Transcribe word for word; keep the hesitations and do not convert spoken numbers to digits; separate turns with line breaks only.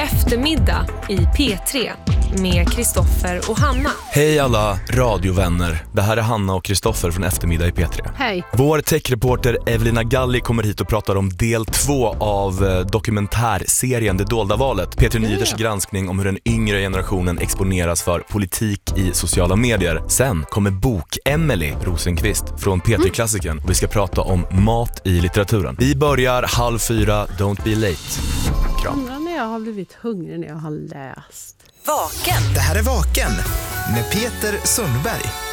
Eftermiddag i P tre med Kristoffer och Hanna.
Hej alla radiovänner. Det här är Hanna och Kristoffer från Eftermiddag i P tre.
Hej.
Vår techreporter Evelina Galli kommer hit och pratar om del två av dokumentärserien Det dolda valet. P tre Nyheters granskning om hur den yngre generationen exponeras för politik i sociala medier. Sen kommer bok Emily Rosenqvist från P tre-klassikern och vi ska prata om mat i litteraturen. Vi börjar halv fyra, don't be late. Kram.
Undrar när jag har blivit hungrig när jag har läst.
Vaken. Det här är Vaken med Peter Sundberg.